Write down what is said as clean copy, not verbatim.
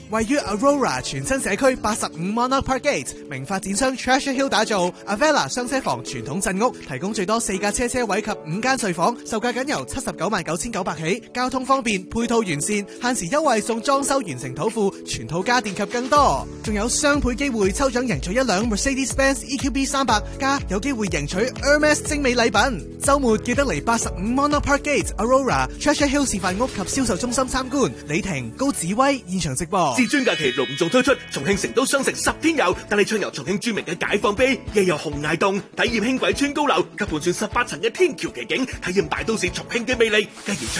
位於 Aurora 全新社區85 Monarch Park Gate， 名發展商 Treasure Hill 打造 Avella 雙車房傳統鎮屋，提供最多4架車位及5間睡房，售價僅由799900起，交通方便，配套完善，限時優惠送裝修完成土庫，全套家電及更多，仲有雙倍機會抽獎贏取一輛 Mercedes-Benz EQB 300，加有機會贏取 Hermes 精美禮品。週末記得嚟85 Monarch Park Gate Aurora Treasure Hill 示範屋及銷售中心參觀。李婷、高子威現場直播。 至尊假期隆重推出重慶成都雙城10天遊，帶你暢遊重慶著名嘅解放碑，夜遊紅崖洞，體驗輕軌穿高樓及盤旋18層嘅天橋奇景，體驗大都市重慶嘅魅力。繼而